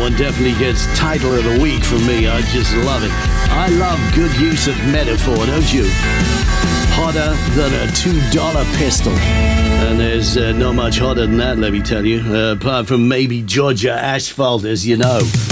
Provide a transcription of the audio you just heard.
one definitely gets title of the week from me. I just love it. I love good use of metaphor, don't you? Hotter than a $2 pistol. And there's not much hotter than that, let me tell you. Apart from maybe Georgia asphalt, as you know.